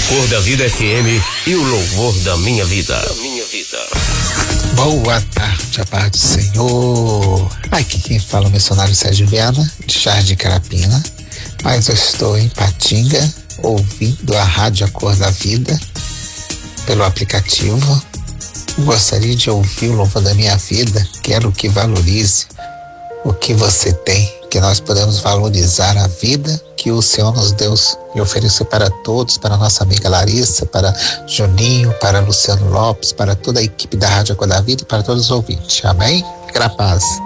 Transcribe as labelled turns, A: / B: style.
A: Acorda Vida FM e o louvor da minha vida.
B: Boa tarde, a paz do Senhor. Aqui quem fala é o missionário Sérgio Viana, de Jardim Carapina, mas eu estou em Patinga, ouvindo a Rádio Acorda Vida pelo aplicativo. Gostaria de ouvir o louvor da minha vida. Quero que valorize o que você tem, que nós podemos valorizar a vida que o Senhor nos deu e ofereceu para todos, para nossa amiga Larissa, para Juninho, para Luciano Lopes, para toda a equipe da Rádio Acorda Vida e para todos os ouvintes. Amém? Fique na paz.